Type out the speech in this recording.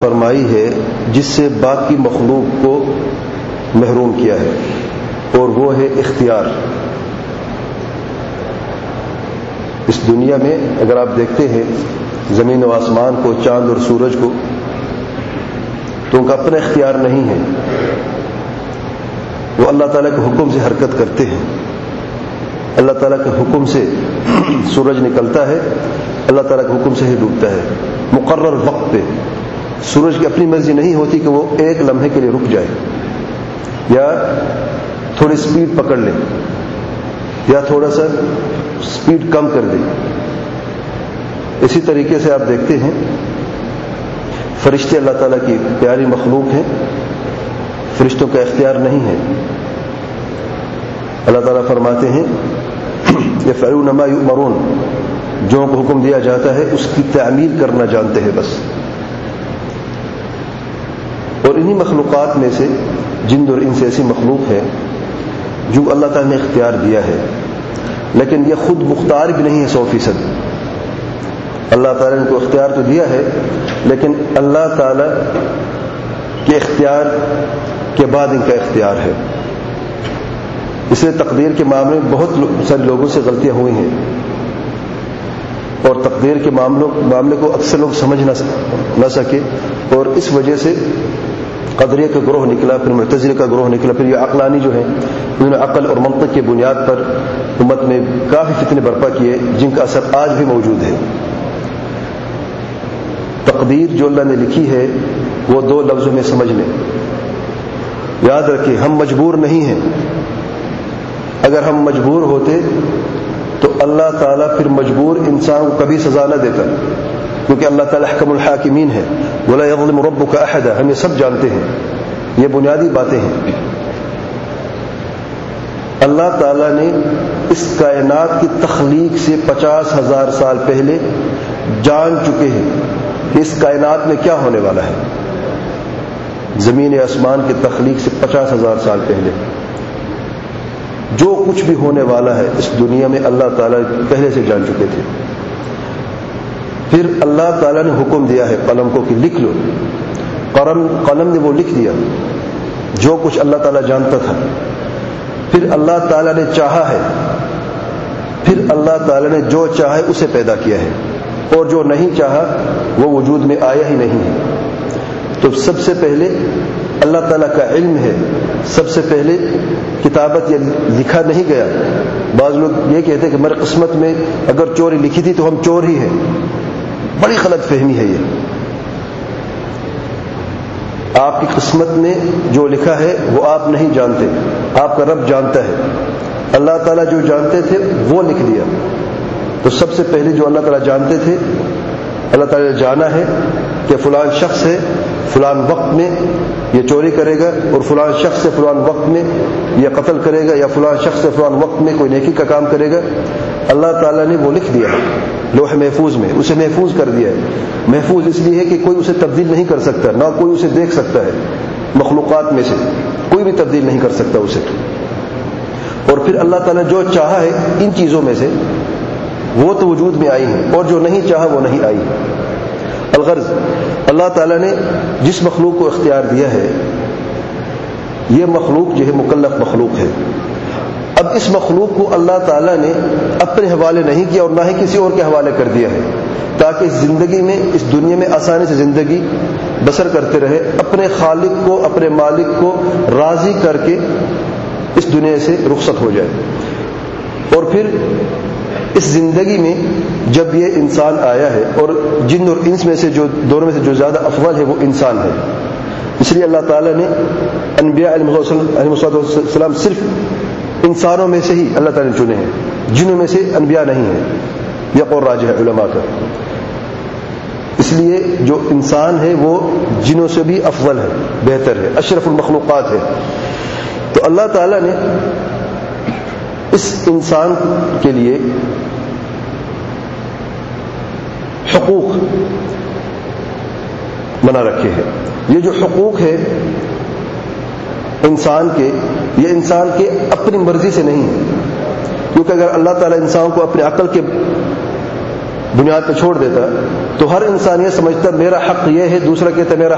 فرمائی ہے جس سے باقی مخلوق کو محروم کیا ہے، اور وہ ہے اختیار۔ اس دنیا میں اگر آپ دیکھتے ہیں زمین و آسمان کو، چاند اور سورج کو، تو ان کا اپنا اختیار نہیں ہے، وہ اللہ تعالیٰ کے حکم سے حرکت کرتے ہیں۔ اللہ تعالیٰ کے حکم سے سورج نکلتا ہے، اللہ تعالیٰ کے حکم سے ہی ڈوبتا ہے مقرر وقت پہ۔ سورج کی اپنی مرضی نہیں ہوتی کہ وہ ایک لمحے کے لیے رک جائے، یا تھوڑی سپیڈ پکڑ لے، یا تھوڑا سا سپیڈ کم کر دے۔ اسی طریقے سے آپ دیکھتے ہیں فرشتے اللہ تعالیٰ کی پیاری مخلوق ہیں، فرشتوں کا اختیار نہیں ہے۔ اللہ تعالیٰ فرماتے ہیں یفعلون ما یؤمرون، جو کو حکم دیا جاتا ہے اس کی تعمیل کرنا جانتے ہیں بس۔ اور انہی مخلوقات میں سے جن اور انس ایسی مخلوق ہے جو اللہ تعالیٰ نے اختیار دیا ہے، لیکن یہ خود مختار بھی نہیں ہے 100%۔ اللہ تعالیٰ نے کو اختیار تو دیا ہے، لیکن اللہ تعالیٰ کے اختیار کے بعد ان کا اختیار ہے۔ اس لیے تقدیر کے معاملے میں بہت سارے لوگوں سے غلطیاں ہوئی ہیں، اور تقدیر کے معاملے کو اکثر لوگ سمجھ نہ سکے، اور اس وجہ سے قدریہ کا گروہ نکلا، پھر معتزلہ کا گروہ نکلا، پھر یہ عقلانی جو ہیں انہوں نے عقل اور منطق کی بنیاد پر امت میں کافی فتنے برپا کیے، جن کا اثر آج بھی موجود ہے۔ تقدیر جو اللہ نے لکھی ہے وہ 2 لفظوں میں سمجھ لیں۔ یاد رکھیں ہم مجبور نہیں ہیں، اگر ہم مجبور ہوتے تو اللہ تعالیٰ پھر مجبور انسان کو کبھی سزا نہ دیتا، کیونکہ اللہ تعالیٰ حکم الحاکمین ہے، ولا یظلم ربک احدا، ہم یہ سب جانتے ہیں، یہ بنیادی باتیں ہیں۔ اللہ تعالیٰ نے اس کائنات کی تخلیق سے 50,000 سال پہلے جان چکے ہیں کہ اس کائنات میں کیا ہونے والا ہے۔ زمین آسمان کی تخلیق سے 50,000 سال پہلے جو کچھ بھی ہونے والا ہے اس دنیا میں اللہ تعالیٰ پہلے سے جان چکے تھے۔ پھر اللہ تعالیٰ نے حکم دیا ہے قلم کو کہ لکھ لو، قلم نے وہ لکھ دیا جو کچھ اللہ تعالیٰ جانتا تھا۔ پھر اللہ تعالیٰ نے چاہا ہے، پھر اللہ تعالیٰ نے جو چاہا ہے اسے پیدا کیا ہے، اور جو نہیں چاہا وہ وجود میں آیا ہی نہیں ہے۔ تو سب سے پہلے اللہ تعالیٰ کا علم ہے، سب سے پہلے کتابت یا لکھا نہیں گیا۔ بعض لوگ یہ کہتے ہیں کہ ہماری قسمت میں اگر چوری لکھی تھی تو ہم چور ہی ہیں، بڑی غلط فہمی ہے یہ۔ آپ کی قسمت میں جو لکھا ہے وہ آپ نہیں جانتے، آپ کا رب جانتا ہے۔ اللہ تعالیٰ جو جانتے تھے وہ لکھ دیا۔ تو سب سے پہلے جو اللہ تعالیٰ جانتے تھے، اللہ تعالیٰ نے جانا ہے کہ فلان شخص ہے فلان وقت میں یہ چوری کرے گا، اور فلان شخص سے فلان وقت میں یہ قتل کرے گا، یا فلان شخص سے فلان وقت میں کوئی نیکی کا کام کرے گا۔ اللہ تعالیٰ نے وہ لکھ دیا لوح محفوظ میں، اسے محفوظ کر دیا ہے۔ محفوظ اس لیے ہے کہ کوئی اسے تبدیل نہیں کر سکتا، نہ کوئی اسے دیکھ سکتا ہے، مخلوقات میں سے کوئی بھی تبدیل نہیں کر سکتا اسے۔ اور پھر اللہ تعالیٰ جو چاہا ہے ان چیزوں میں سے وہ تو وجود میں آئی ہیں، اور جو نہیں چاہا وہ نہیں آئی۔ الغرض اللہ تعالیٰ نے جس مخلوق کو اختیار دیا ہے، یہ مخلوق جو ہے مکلف مخلوق ہے۔ اب اس مخلوق کو اللہ تعالیٰ نے اپنے حوالے نہیں کیا اور نہ ہی کسی اور کے حوالے کر دیا ہے، تاکہ اس زندگی میں، اس دنیا میں آسانی سے زندگی بسر کرتے رہے، اپنے خالق کو، اپنے مالک کو راضی کر کے اس دنیا سے رخصت ہو جائے۔ اور پھر اس زندگی میں جب یہ انسان آیا ہے، اور جن اور انس میں سے جو دونوں میں سے جو زیادہ افضل ہے وہ انسان ہے، اس لیے اللہ تعالیٰ نے انبیاء علیہ السلام صرف انسانوں میں سے ہی اللہ تعالیٰ نے چنے ہیں، جنوں میں سے انبیاء نہیں ہیں، یہ قول راجح ہے علماء کا۔ اس لیے جو انسان ہے وہ جنوں سے بھی افضل ہے، بہتر ہے، اشرف المخلوقات ہے۔ تو اللہ تعالیٰ نے اس انسان کے لیے حقوق بنا رکھے ہیں۔ یہ جو حقوق ہے انسان کے، یہ انسان کے اپنی مرضی سے نہیں ہے، کیونکہ اگر اللہ تعالیٰ انسان کو اپنے عقل کے بنیاد پہ چھوڑ دیتا تو ہر انسان یہ سمجھتا میرا حق یہ ہے، دوسرا کہتا میرا